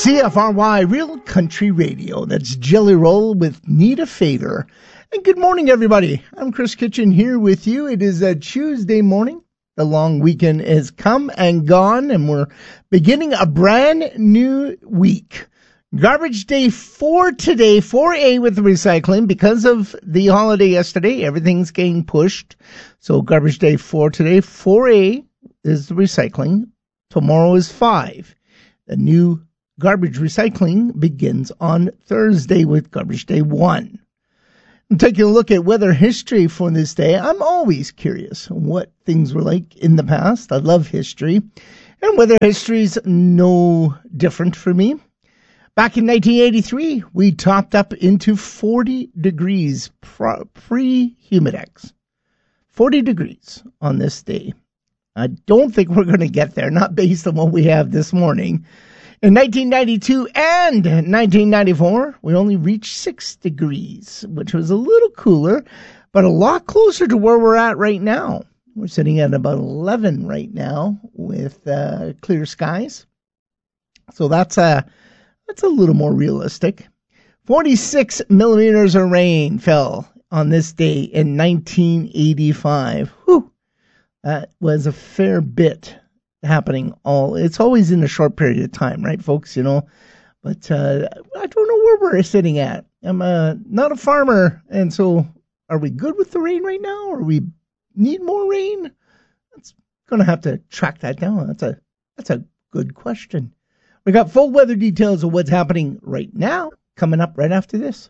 CFRY Real Country Radio. That's Jelly Roll with Need a Favor. And good morning, everybody. I'm Chris Kitchen here with you. It is a Tuesday morning. The long weekend has come and gone, and we're beginning a brand new week. Garbage Day 4 today, 4A with the recycling. Because of the holiday yesterday, everything's getting pushed. So Garbage Day 4 today, 4A is the recycling. Tomorrow is 5. The new garbage recycling begins on Thursday with Garbage Day 1. I'm taking a look at weather history for this day. I'm always curious what things were like in the past. I love history. And weather history's no different for me. Back in 1983, we topped up into 40 degrees pre-Humidex. 40 degrees on this day. I don't think we're going to get there, not based on what we have this morning. In 1992 and 1994, we only reached 6 degrees, which was a little cooler, but a lot closer to where we're at right now. We're sitting at about 11 right now with clear skies. So that's a little more realistic. 46 millimeters of rain fell on this day in 1985. Whew. That was a fair bit happening it's always in a short period of time, right, folks? You know, but I don't know where we're sitting at. I'm not a farmer, and so are we good with the rain right now, or we need more rain? That's gonna have to track that down. That's a good question. We got full weather details of what's happening right now coming up right after this.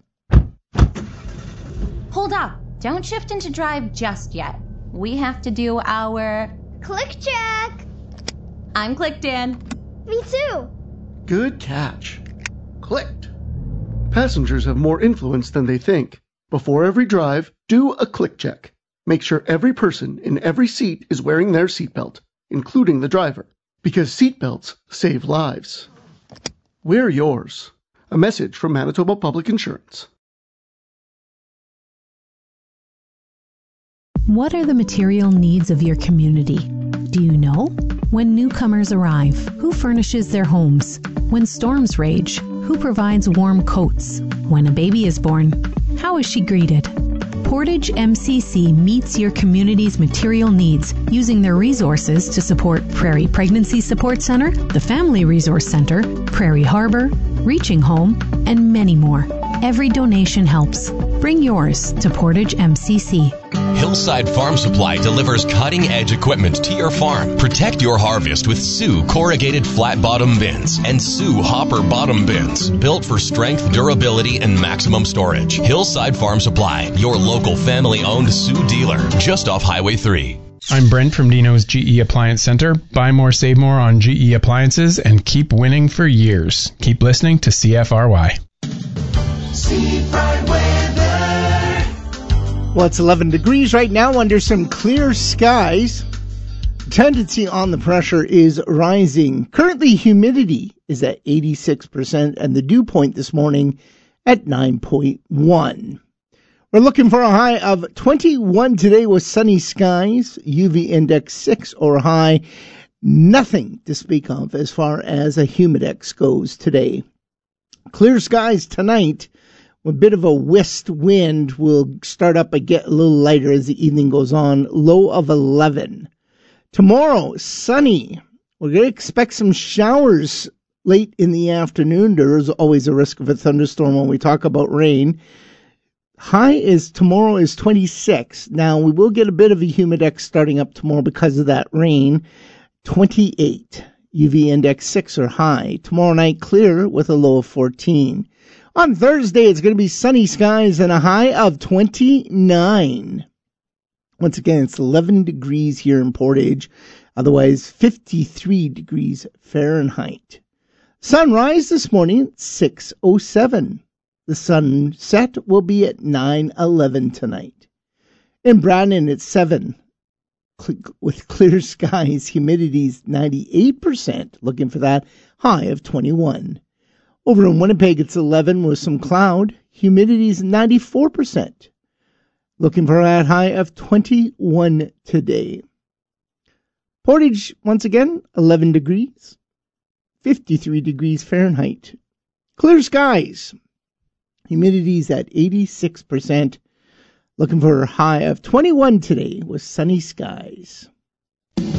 Hold up! Don't shift into drive just yet. We have to do our click check. I'm clicked in. Me too. Good catch. Clicked. Passengers have more influence than they think. Before every drive, do a click check. Make sure every person in every seat is wearing their seatbelt, including the driver, because seatbelts save lives. Wear yours. A message from Manitoba Public Insurance. What are the material needs of your community? Do you know? When newcomers arrive, who furnishes their homes? When storms rage, who provides warm coats? When a baby is born, how is she greeted? Portage MCC meets your community's material needs using their resources to support Prairie Pregnancy Support Center, the Family Resource Center, Prairie Harbor, Reaching Home, and many more. Every donation helps. Bring yours to Portage MCC. Hillside Farm Supply delivers cutting-edge equipment to your farm. Protect your harvest with Sioux corrugated flat-bottom bins and Sioux hopper bottom bins, built for strength, durability, and maximum storage. Hillside Farm Supply, your local family-owned Sioux dealer, just off Highway 3. I'm Brent from Dino's GE Appliance Center. Buy more, save more on GE appliances and keep winning for years. Keep listening to CFRY. Seafront weather. Well, it's 11 degrees right now under some clear skies. Tendency on the pressure is rising. Currently, humidity is at 86%, and the dew point this morning at 9.1. We're looking for a high of 21 today with sunny skies, UV index 6 or high. Nothing to speak of as far as a humidex goes today. Clear skies tonight. A bit of a west wind will start up and get a little lighter as the evening goes on. Low of 11. Tomorrow, sunny. We're going to expect some showers late in the afternoon. There is always a risk of a thunderstorm when we talk about rain. High tomorrow is 26. Now, we will get a bit of a humidex starting up tomorrow because of that rain. 28. UV index 6 or high. Tomorrow night, clear with a low of 14. On Thursday, it's going to be sunny skies and a high of 29. Once again, it's 11 degrees here in Portage. Otherwise, 53 degrees Fahrenheit. Sunrise this morning at 6:07. The sunset will be at 9:11 tonight. In Brandon, it's 7. With clear skies, humidity's 98%. Looking for that high of 21. Over in Winnipeg, it's 11 with some cloud. Humidity's 94%. Looking for that high of 21 today. Portage, once again, 11 degrees. 53 degrees Fahrenheit. Clear skies. Humidity's at 86%. Looking for a high of 21 today with sunny skies.